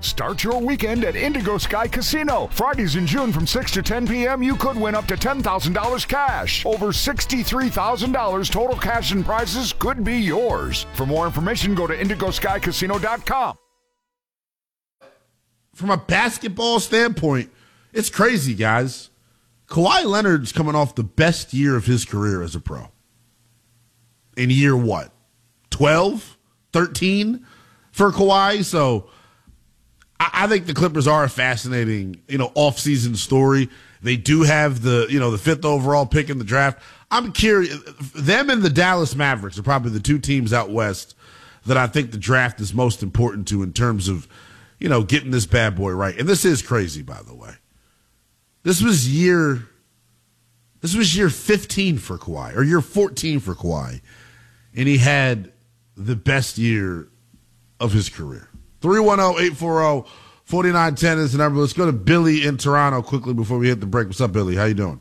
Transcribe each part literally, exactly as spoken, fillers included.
Start your weekend at Indigo Sky Casino. Fridays in June from six to ten p.m., you could win up to ten thousand dollars cash. Over sixty-three thousand dollars total cash and prizes could be yours. For more information, go to indigo sky casino dot com. From a basketball standpoint, it's crazy, guys. Kawhi Leonard's coming off the best year of his career as a pro. In year what? twelve? thirteen for Kawhi? So I, I think the Clippers are a fascinating, you know, off-season story. They do have the, you know, the fifth overall pick in the draft. I'm curious. Them and the Dallas Mavericks are probably the two teams out west that I think the draft is most important to in terms of, you know, getting this bad boy right. And this is crazy, by the way. This was year this was year fifteen for Kawhi, or year fourteen for Kawhi. And he had the best year of his career. three one zero, eight four zero, four nine one zero is the number. Let's go to Billy in Toronto quickly before we hit the break. What's up, Billy? How you doing?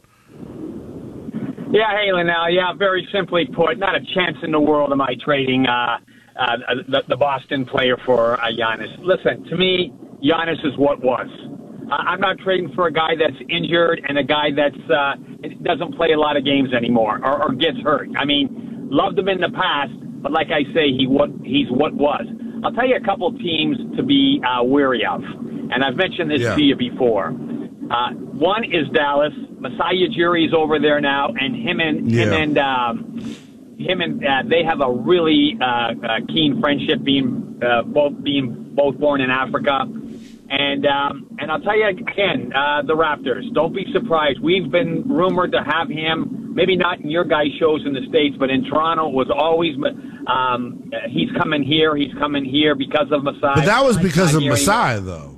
Yeah, hey, Linnell. Yeah, very simply put, not a chance in the world am I trading uh, uh, the, the Boston player for uh, Giannis. Listen, to me, Giannis is what was. Uh, I'm not trading for a guy that's injured and a guy that's uh, doesn't play a lot of games anymore or, or gets hurt. I mean, loved him in the past, but like I say, he what he's what was. I'll tell you a couple teams to be uh, wary of, and I've mentioned this yeah. to you before. Uh, one is Dallas. Masai Ujiri's over there now, and him and yeah. him and um, him and uh, they have a really uh, uh, keen friendship, being uh, both being both born in Africa. And um, and I'll tell you again, uh, the Raptors. Don't be surprised. We've been rumored to have him, maybe not in your guys' shows in the States, but in Toronto. It was always um, he's coming here, he's coming here because of Masai. But that was because of Masai, though.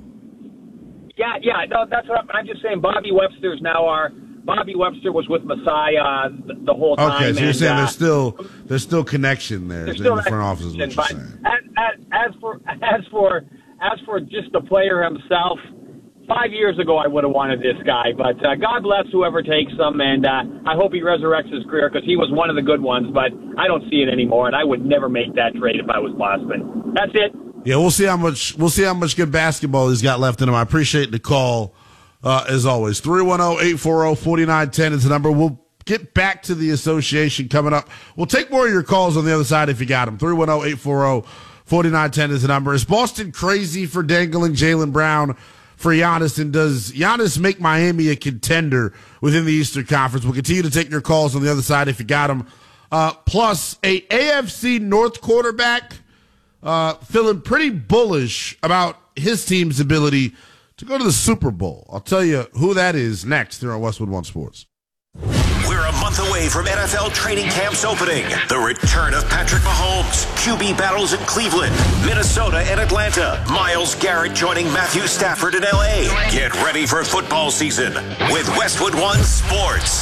Yeah, yeah. No, that's what I'm, I'm just saying. Bobby Webster's now our. Bobby Webster was with Masai uh, the, the whole time. Okay, so you're and, saying uh, there's still there's still connection there in still the front office. Is what you're saying. As, as, as for as for as for just the player himself, five years ago I would have wanted this guy, but uh, God bless whoever takes him, and uh, I hope he resurrects his career because he was one of the good ones. But I don't see it anymore, and I would never make that trade if I was Boston. That's it. Yeah, we'll see how much we'll see how much good basketball he's got left in him. I appreciate the call. Uh, as always, three one zero, eight four zero, four nine one zero is the number. We'll get back to the association coming up. We'll take more of your calls on the other side if you got them. three one zero, eight four zero, four nine one zero is the number. Is Boston crazy for dangling Jaylen Brown for Giannis? And does Giannis make Miami a contender within the Eastern Conference? We'll continue to take your calls on the other side if you got them. Uh, plus, a AFC North quarterback uh, feeling pretty bullish about his team's ability to go to the Super Bowl. I'll tell you who that is next here on Westwood One Sports. We're a month away from N F L training camps opening. The return of Patrick Mahomes, Q B battles in Cleveland, Minnesota and Atlanta, Myles Garrett joining Matthew Stafford in L A. Get ready for football season with Westwood One Sports.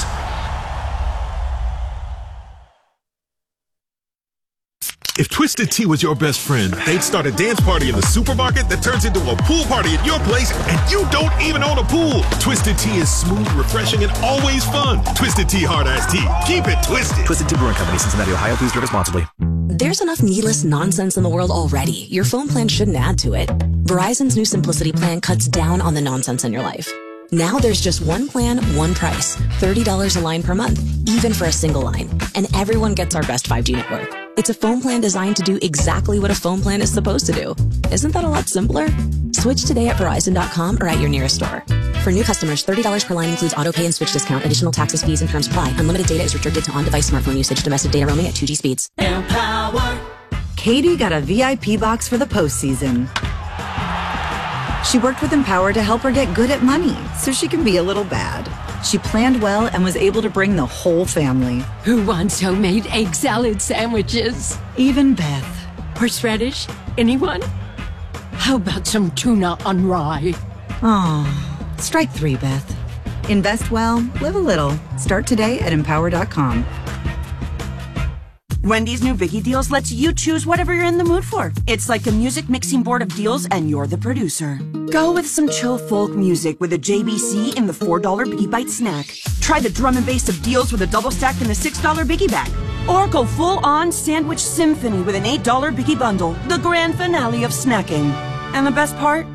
If Twisted Tea was your best friend, they'd start a dance party in the supermarket that turns into a pool party at your place, and you don't even own a pool. Twisted Tea is smooth, refreshing, and always fun. Twisted Tea Hard Iced Tea. Keep it twisted. Twisted Tea Brewing Company, Cincinnati, Ohio. Please drink responsibly. There's enough needless nonsense in the world already. Your phone plan shouldn't add to it. Verizon's new Simplicity plan cuts down on the nonsense in your life. Now there's just one plan, one price. thirty dollars a line per month, even for a single line. And everyone gets our best five G network. It's a phone plan designed to do exactly what a phone plan is supposed to do. Isn't that a lot simpler? Switch today at Verizon dot com or at your nearest store. For new customers, thirty dollars per line includes auto pay and switch discount. Additional taxes, fees, and terms apply. Unlimited data is restricted to on-device smartphone usage. Domestic data roaming at two G speeds. Empower. Katie got a V I P box for the postseason. She worked with Empower to help her get good at money so she can be a little bad. She planned well and was able to bring the whole family. Who wants homemade egg salad sandwiches? Even Beth. Horseradish? Anyone? How about some tuna on rye? Oh, strike three, Beth. Invest well, live a little. Start today at empower dot com. Wendy's new Biggie Deals lets you choose whatever you're in the mood for. It's like a music mixing board of deals, and you're the producer. Go with some chill folk music with a J B C in the four dollar Biggie Bite snack. Try the drum and bass of deals with a double stack in the six dollar Biggie Bag. Or go full-on sandwich symphony with an eight dollar Biggie Bundle, the grand finale of snacking. And the best part?